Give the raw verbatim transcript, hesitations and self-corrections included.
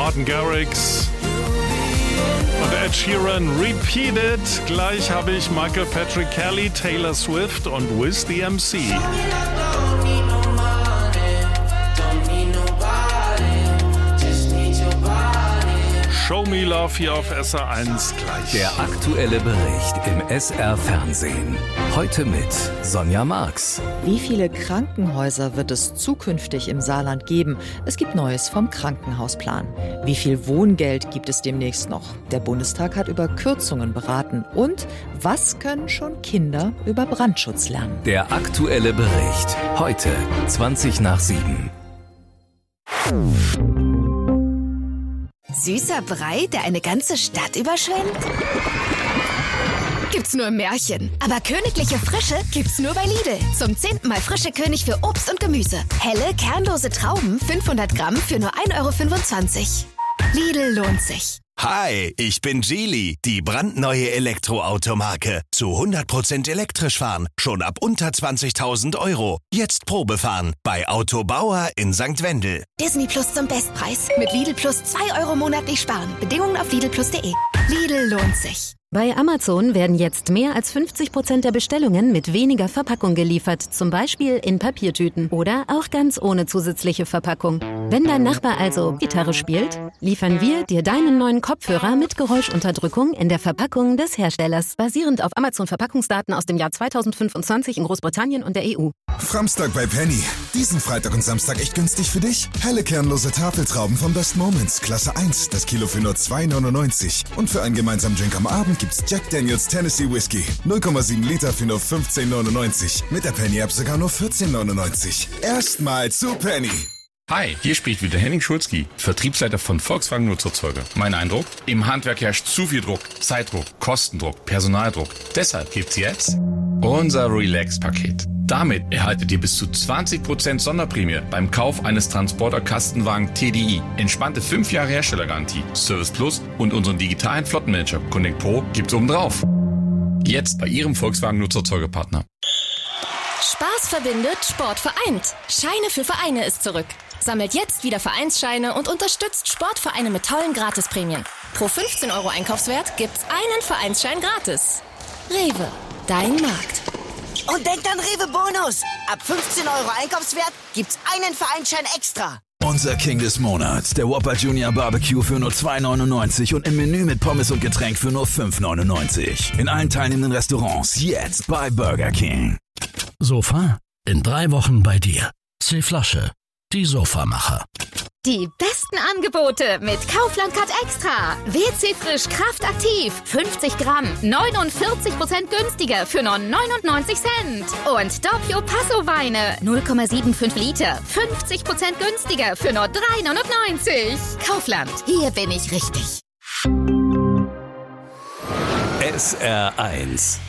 Martin Garrix und Ed Sheeran, Repeat It. Gleich habe ich Michael Patrick Kelly, Taylor Swift und Wiz the M C. Show Me Love hier auf S R eins gleich. Der aktuelle Bericht im S R-Fernsehen. Heute mit Sonja Marx. Wie viele Krankenhäuser wird es zukünftig im Saarland geben? Es gibt Neues vom Krankenhausplan. Wie viel Wohngeld gibt es demnächst noch? Der Bundestag hat über Kürzungen beraten. Und was können schon Kinder über Brandschutz lernen? Der aktuelle Bericht. Heute zwanzig nach sieben. Süßer Brei, der eine ganze Stadt überschwemmt? Gibt's nur im Märchen. Aber königliche Frische gibt's nur bei Lidl. Zum zehnten Mal frische König für Obst und Gemüse. Helle, kernlose Trauben, fünfhundert Gramm für nur ein Euro fünfundzwanzig. Lidl lohnt sich. Hi, ich bin Geely, die brandneue Elektroautomarke. Zu hundert Prozent elektrisch fahren, schon ab unter zwanzigtausend Euro. Jetzt Probefahren bei Autobauer in Sankt Wendel. Disney Plus zum Bestpreis. Mit Lidl Plus zwei Euro monatlich sparen. Bedingungen auf lidl plus punkt de. Lidl lohnt sich. Bei Amazon werden jetzt mehr als fünfzig Prozent der Bestellungen mit weniger Verpackung geliefert, zum Beispiel in Papiertüten oder auch ganz ohne zusätzliche Verpackung. Wenn dein Nachbar also Gitarre spielt, liefern wir dir deinen neuen Kopfhörer mit Geräuschunterdrückung in der Verpackung des Herstellers, basierend auf Amazon-Verpackungsdaten aus dem Jahr zweitausendfünfundzwanzig in Großbritannien und der E U. Framstag bei Penny. Diesen Freitag und Samstag echt günstig für dich. Helle kernlose Tafeltrauben vom Best Moments, Klasse eins, das Kilo für nur zwei neunundneunzig. Und für einen gemeinsamen Drink am Abend gibt's Jack Daniels Tennessee Whiskey. null Komma sieben Liter für nur fünfzehn neunundneunzig. Mit der Penny-App sogar nur vierzehn neunundneunzig. Erstmal zu Penny. Hi, hier spricht wieder Henning Schulzki, Vertriebsleiter von Volkswagen Nutzerzeuger. Mein Eindruck? Im Handwerk herrscht zu viel Druck, Zeitdruck, Kostendruck, Personaldruck. Deshalb gibt's jetzt unser Relax-Paket. Damit erhaltet ihr bis zu zwanzig Prozent Sonderprämie beim Kauf eines Transporter-Kastenwagen T D I. Entspannte fünf Jahre Herstellergarantie, Service Plus und unseren digitalen Flottenmanager Connect Pro gibt's obendrauf. Jetzt bei Ihrem Volkswagen Nutzerzeugerpartner. Spaß verbindet, Sport vereint. Scheine für Vereine ist zurück. Sammelt jetzt wieder Vereinsscheine und unterstützt Sportvereine mit tollen Gratisprämien. Pro fünfzehn Euro Einkaufswert gibt's einen Vereinsschein gratis. Rewe, dein Markt. Und denkt an Rewe Bonus. Ab fünfzehn Euro Einkaufswert gibt's einen Vereinsschein extra. Unser King des Monats, der Whopper Junior Barbecue für nur zwei neunundneunzig und im Menü mit Pommes und Getränk für nur fünf neunundneunzig. In allen teilnehmenden Restaurants jetzt bei Burger King. Sofa? In drei Wochen bei dir. C-Flasche. Die Sofamacher. Die besten Angebote mit Kaufland Cut Extra. W C Frisch Kraft Aktiv. fünfzig Gramm. neunundvierzig Prozent günstiger für nur neunundneunzig Cent. Und Doppio Passo Weine. null Komma fünfundsiebzig Liter. fünfzig Prozent günstiger für nur drei neunundneunzig. Kaufland. Hier bin ich richtig. S R eins.